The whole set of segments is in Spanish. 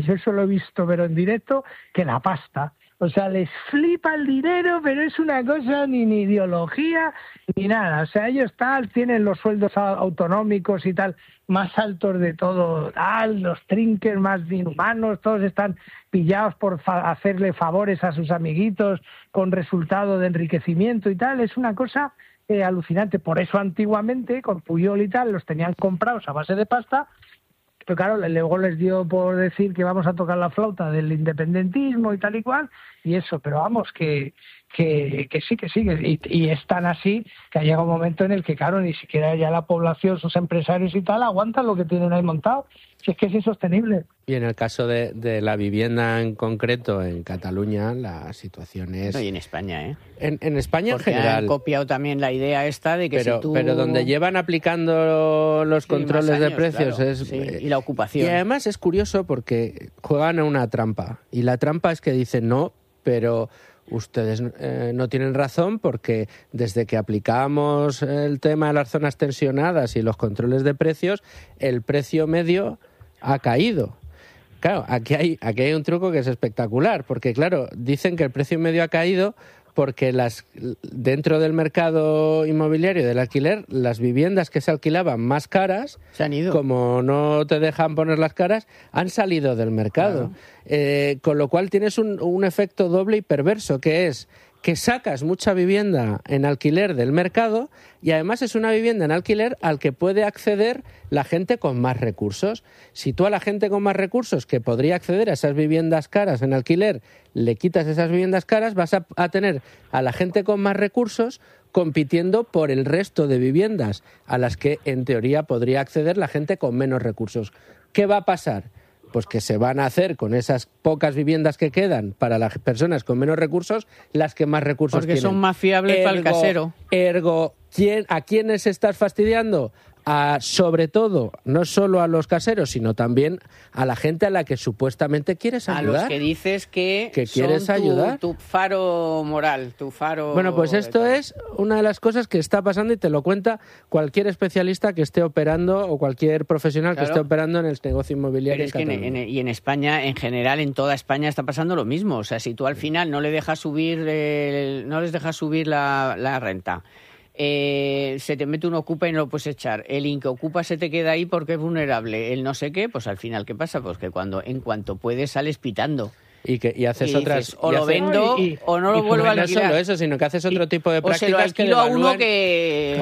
yo eso lo he visto, pero en directo, que la pasta. O sea, les flipa el dinero, pero es una cosa ni ideología ni nada. O sea, ellos tienen los sueldos autonómicos y tal más altos de todo, los trinques más inhumanos, todos están pillados por hacerle favores a sus amiguitos con resultado de enriquecimiento y tal. Es una cosa alucinante. Por eso antiguamente, con Pujol y tal, los tenían comprados a base de pasta. Pero claro, luego les dio por decir que vamos a tocar la flauta del independentismo y tal y cual, y eso, pero vamos, que sí, y es tan así que ha llegado un momento en el que, claro, ni siquiera ya la población, sus empresarios y tal, aguantan lo que tienen ahí montado, si es que es insostenible. Y en el caso de la vivienda en concreto, en Cataluña, la situación es... No, y en España, ¿eh? En España porque en general. Han copiado también la idea esta de que pero donde llevan aplicando los controles años, de precios claro, y la ocupación. Y además es curioso porque juegan a una trampa. Y la trampa es que dicen, no, pero ustedes no tienen razón porque desde que aplicamos el tema de las zonas tensionadas y los controles de precios, el precio medio ha caído. Claro, aquí hay un truco que es espectacular, porque claro, dicen que el precio medio ha caído porque dentro del mercado inmobiliario del alquiler, las viviendas que se alquilaban más caras, se han ido. Como no te dejan poner las caras, han salido del mercado. Claro. Con lo cual tienes un efecto doble y perverso, que es que sacas mucha vivienda en alquiler del mercado y además es una vivienda en alquiler al que puede acceder la gente con más recursos. Si tú a la gente con más recursos que podría acceder a esas viviendas caras en alquiler le quitas esas viviendas caras, vas a tener a la gente con más recursos compitiendo por el resto de viviendas a las que en teoría podría acceder la gente con menos recursos. ¿Qué va a pasar? Pues que se van a hacer con esas pocas viviendas que quedan para las personas con menos recursos, las que más recursos porque tienen. Porque son más fiables para el casero. ¿A quiénes estás fastidiando? Sobre todo, no solo a los caseros, sino también a la gente a la que supuestamente quieres ayudar. A los que dices que quieres ayudar. Tu faro moral, tu faro... Bueno, pues esto es una de las cosas que está pasando y te lo cuenta cualquier especialista que esté operando o cualquier profesional que esté operando en el negocio inmobiliario. Pero es que y en España, en general, en toda España está pasando lo mismo. O sea, si tú al final no les dejas subir la renta, se te mete un ocupa y no lo puedes echar, el inquiocupa se te queda ahí porque es vulnerable, el no sé qué, pues al final ¿qué pasa? Pues que en cuanto puedes sales pitando y haces otras o lo vendo o no lo vuelvo a alquilar. No solo eso, sino que haces otro tipo de prácticas, o se lo alquilo que a uno que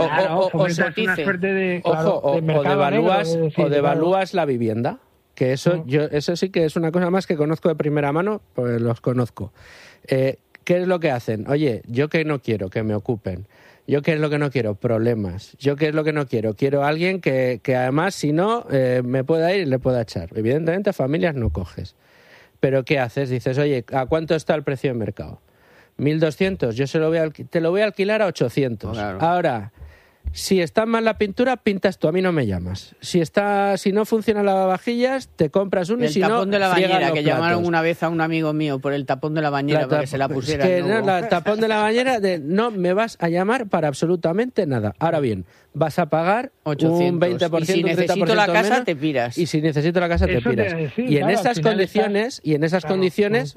o devalúas la vivienda, que eso eso sí que es una cosa más que conozco de primera mano, pues los conozco. ¿Qué es lo que hacen? Oye, yo que no quiero que me ocupen. ¿Yo qué es lo que no quiero? Problemas. ¿Yo qué es lo que no quiero? Quiero a alguien que además, si no, me pueda ir y le pueda echar. Evidentemente, familias no coges. Pero ¿qué haces? Dices, oye, ¿a cuánto está el precio de mercado? 1.200. Yo te lo voy a alquilar a 800. Claro. Ahora, si está mal la pintura, pintas tú, a mí no me llamas. Si no funciona el lavavajillas, te compras uno y si no, el tapón de la bañera, que llamaron platos. una vez a un amigo mío por el tapón de la bañera para que se la pusiera. El tapón de la bañera, no me vas a llamar para absolutamente nada. Ahora bien, vas a pagar 800. Un 20%, y si necesito la casa, menos, te piras. Y si necesito la casa, te piras. Y en esas condiciones,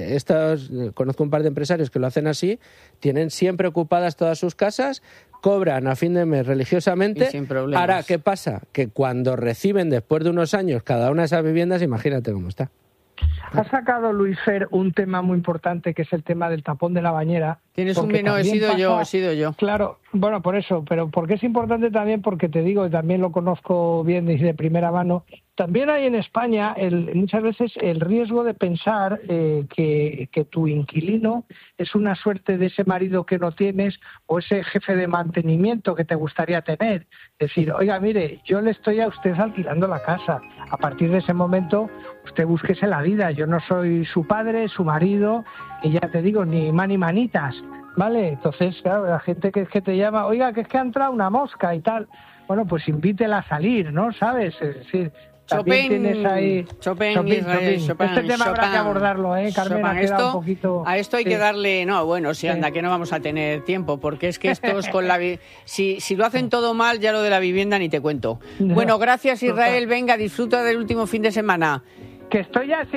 conozco un par de empresarios que lo hacen así, tienen siempre ocupadas todas sus casas, cobran a fin de mes religiosamente. Ahora, ¿qué pasa? Que cuando reciben después de unos años cada una de esas viviendas, imagínate cómo está. Ha sacado Luis Fer un tema muy importante que es el tema del tapón de la bañera. Tienes un vino, he sido yo. Claro, bueno, por eso, pero porque es importante también porque te digo, y también lo conozco bien de primera mano, también hay en España muchas veces el riesgo de pensar que tu inquilino es una suerte de ese marido que no tienes o ese jefe de mantenimiento que te gustaría tener. Es decir, oiga, mire, yo le estoy a usted alquilando la casa. A partir de ese momento, usted búsquese la vida. Yo no soy su padre, su marido, y ya te digo, ni manitas, ¿vale? Entonces, claro, la gente que te llama, oiga, que es que ha entrado una mosca y tal. Bueno, pues invítela a salir, ¿no? ¿Sabes? Es decir, también tienes ahí... Chopin. Este tema habrá que abordarlo, Carmen, ha quedado un poquito... A esto hay que darle... No, bueno, sí, anda, que no vamos a tener tiempo, porque es que esto es con la... Si lo hacen todo mal, ya lo de la vivienda ni te cuento. Bueno, gracias, Israel. Venga, disfruta del último fin de semana. Que estoy así.